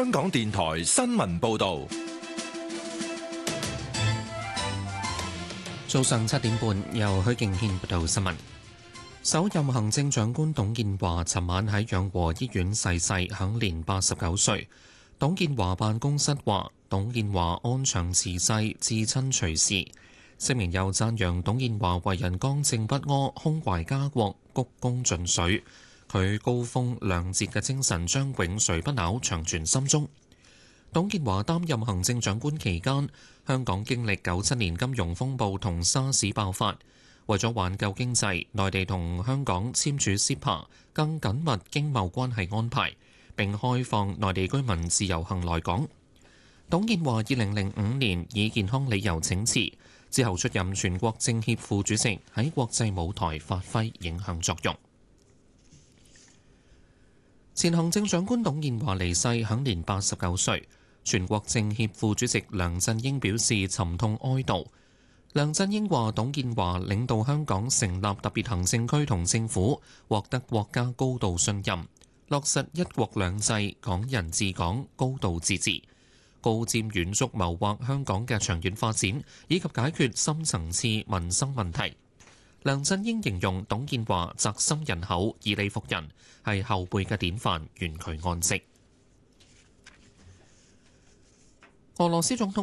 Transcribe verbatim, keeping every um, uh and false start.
香港電台新聞報道。 早上七點半，由許敬軒報道新聞。首任行政長官董建華尋晚喺養和醫院逝世，享年八十九歲。董建華辦公室話：董建華安詳辭世，至親隨侍。聲明又讚揚董建華為人剛正不阿，胸懷家國，鞠躬盡瘁。佢高風亮節嘅精神將永垂不朽，長存心中。董建華擔任行政長官期間，香港經歷九七年金融風暴同沙士爆發，為咗挽救經濟，內地同香港簽署 C E P A 更緊密經貿關係安排，並開放內地居民自由行來港。董建華二零零五年以健康理由請辭，之後出任全國政協副主席，喺國際舞台發揮影響作用。前行政長官董建華離世，享年八十九歲。全國政協副主席梁振英表示沉痛哀悼。梁振英話：董建華領導香港成立特別行政區同政府，獲得國家高度信任，落實一國兩制、港人治港、高度自治，高瞻遠矚謀劃香港嘅長遠發展，以及解決深層次民生問題。梁振英形容董建華宅心仁厚、以理服人，係後輩嘅典範，願佢安息。俄羅斯總統